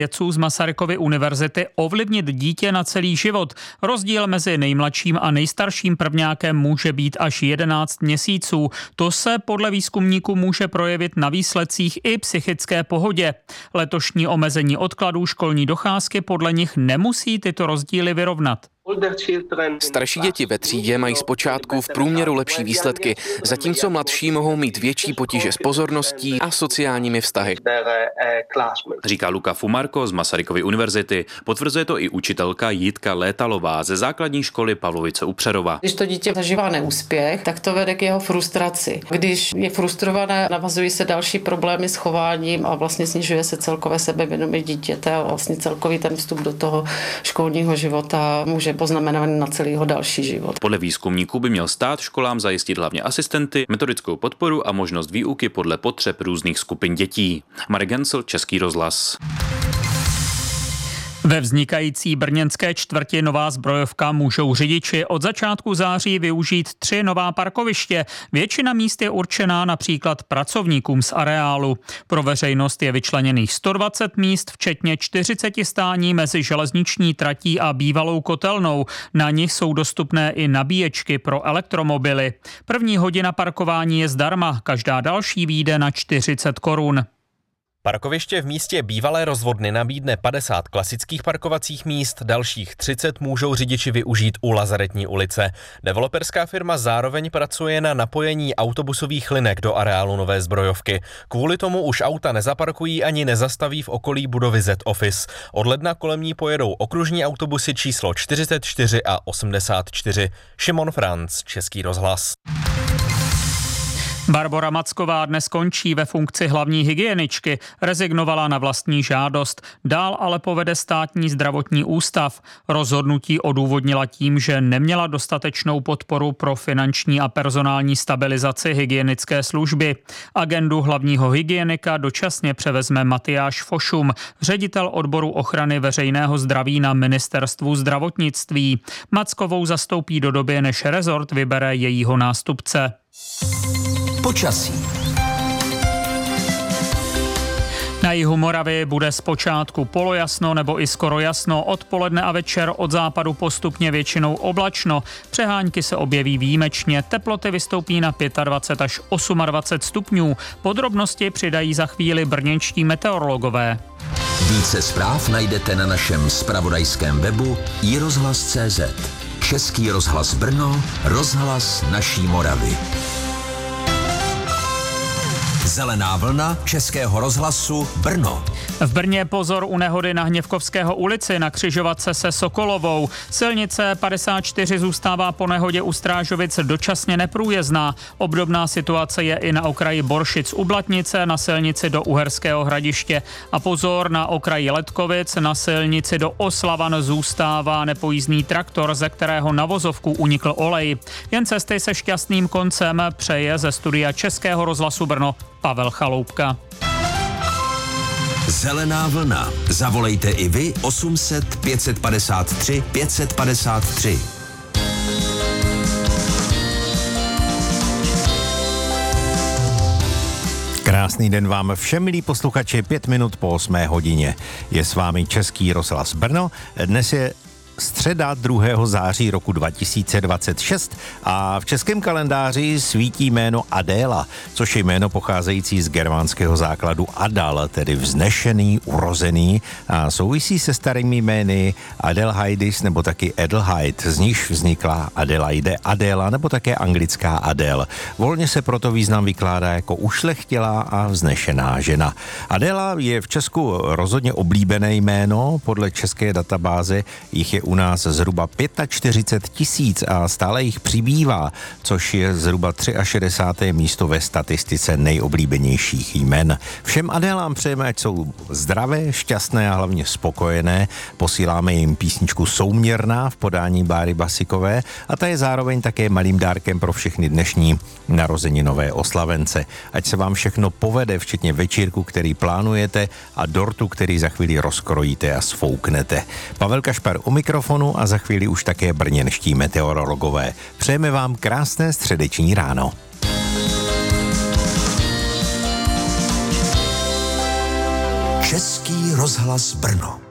vědců z Masarykovy univerzity ovlivnit dítě na celý život. Rozdíl mezi nejmladším a nejstarším prvňákem může být až 11 měsíců. To se podle výzkumníků může projevit na výsledcích i psychické pohodě. Letošní omezení odkladů školní docházky podle nich nemusí tyto rozdíly vyrovnat. Starší děti ve třídě mají zpočátku v průměru lepší výsledky, zatímco mladší mohou mít větší potíže s pozorností a sociálními vztahy. Říká Luka Fumarko z Masarykovy univerzity. Potvrzuje to i učitelka Jitka Létalová ze základní školy Pavlovice u Přerova. Když to dítě zažívá neúspěch, tak to vede k jeho frustraci. Když je frustrované, navazují se další problémy s chováním a vlastně snižuje se celkové sebevědomí dítěte a vlastně celkový ten vstup do toho školního života může poznamenat na celý jeho další život. Podle výzkumníků by měl stát školám zajistit hlavně asistenty, metodickou podporu a možnost výuky podle potřeb různých skupin dětí. Marek Gencl, Český rozhlas. Ve vznikající brněnské čtvrti Nová Zbrojovka můžou řidiči od začátku září využít 3 nová parkoviště. Většina míst je určená například pracovníkům z areálu. Pro veřejnost je vyčleněných 120 míst, včetně 40 stání mezi železniční tratí a bývalou kotelnou. Na nich jsou dostupné i nabíječky pro elektromobily. První hodina parkování je zdarma, každá další vyjde na 40 korun. Parkoviště v místě bývalé rozvodny nabídne 50 klasických parkovacích míst, dalších 30 můžou řidiči využít u Lazaretní ulice. Developerská firma zároveň pracuje na napojení autobusových linek do areálu Nové Zbrojovky. Kvůli tomu už auta nezaparkují ani nezastaví v okolí budovy Z-Office. Od ledna kolem ní pojedou okružní autobusy číslo 44 a 84. Šimon Franc, Český rozhlas. Barbora Macková dnes končí ve funkci hlavní hygieničky, rezignovala na vlastní žádost, dál ale povede státní zdravotní ústav. Rozhodnutí odůvodnila tím, že neměla dostatečnou podporu pro finanční a personální stabilizaci hygienické služby. Agendu hlavního hygienika dočasně převezme Matyáš Fošum, ředitel odboru ochrany veřejného zdraví na ministerstvu zdravotnictví. Mackovou zastoupí do doby, než rezort vybere jejího nástupce. Počasí. Na jihu Moravy bude zpočátku polojasno nebo i skoro jasno, odpoledne a večer od západu postupně většinou oblačno. Přehánky se objeví výjimečně, teploty vystoupí na 25 až 28 stupňů. Podrobnosti přidají za chvíli brněnští meteorologové. Více zpráv najdete na našem zpravodajském webu iRozhlas.cz. Český rozhlas Brno, rozhlas naší Moravy. Zelená vlna Českého rozhlasu Brno. V Brně pozor u nehody na Hněvkovského ulici na křižovatce se Sokolovou. Silnice 54 zůstává po nehodě u Strážovic dočasně neprůjezdná. Obdobná situace je i na okraji Boršic u Blatnice na silnici do Uherského Hradiště. A pozor na okraji Letkovic na silnici do Oslavan zůstává nepojízdný traktor, ze kterého na vozovku unikl olej. Jen cesty se šťastným koncem přeje ze studia Českého rozhlasu Brno Pavel Chaloupka. Zelená vlna. Zavolejte i vy 800 553 553. Krásný den vám všem, milí posluchači, 5 minut po 8 hodině. Je s vámi Český rozhlas Brno. Dnes je středa 2. září roku 2026 a v českém kalendáři svítí jméno Adéla, což je jméno pocházející z germánského základu Adal, tedy vznešený, urozený, a souvisí se starými jmény Adelheidis nebo taky Adelheid, z níž vznikla Adelaide, Adéla nebo také anglická Adél. Volně se proto význam vykládá jako ušlechtilá a vznešená žena. Adéla je v Česku rozhodně oblíbené jméno, podle české databáze jich je u nás zhruba 45 000 a stále jich přibývá, což je zhruba 63. místo ve statistice nejoblíbenějších jmen. Všem Adélám přejeme, ať jsou zdravé, šťastné a hlavně spokojené. Posíláme jim písničku Souměrná v podání Báry Basikové a ta je zároveň také malým dárkem pro všechny dnešní narozeninové oslavence. Ať se vám všechno povede, včetně večírku, který plánujete a dortu, který za chvíli rozkrojíte a sfouknete. Pavel Kašpar u mikrofonu a za chvíli už také brněnští meteorologové. Přejeme vám krásné středeční ráno. Český Český rozhlas Brno.